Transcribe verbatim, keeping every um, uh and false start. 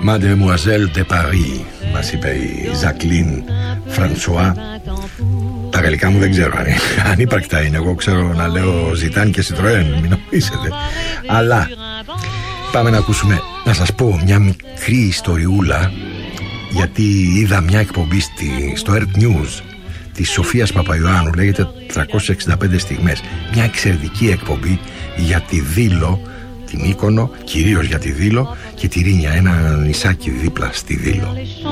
Mademoiselle de Paris, μας είπε η Ζακλίν Φρανσουά. Τα γαλλικά μου δεν ξέρω αν, αν υπαρκτά είναι. Εγώ ξέρω να λέω Ζιτάν και Σιτροέν, μην νομίζετε. Αλλά πάμε να ακούσουμε, να σας πω μια μικρή ιστοριούλα, γιατί είδα μια εκπομπή στη, στο Earth News της Σοφίας Παπαϊωάννου, λέγεται τριακόσιες εξήντα πέντε στιγμές. Μια εξαιρετική εκπομπή για τη Δήλο, την Μύκονο, κυρίως για τη Δήλο και τη Ρήνια, ένα νησάκι δίπλα στη Δήλο.